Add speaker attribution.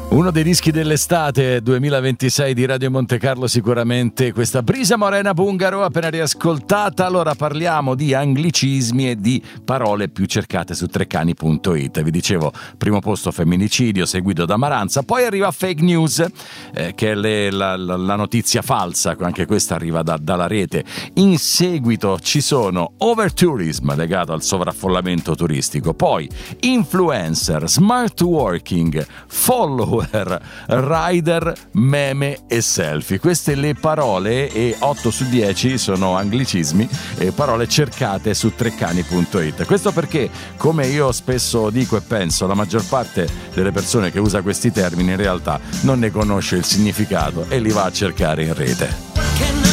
Speaker 1: Uno dei dischi dell'estate 2026 di Radio Monte Carlo, sicuramente questa Brisa Morena Bungaro appena riascoltata. Allora parliamo di anglicismi e di parole più cercate su treccani.it. Vi dicevo, primo posto femminicidio seguito da Maranza, poi arriva fake news, che è la notizia falsa, anche questa arriva dalla rete. In seguito ci sono overtourism legato al sovraffollamento turistico, poi influencer, smart working, follower, rider, meme e selfie. Queste le parole, e 8 su 10 sono anglicismi e parole cercate su treccani.it. Questo perché, come io spesso dico e penso, la maggior parte delle persone che usa questi termini in realtà non ne conosce il significato e li va a cercare in rete.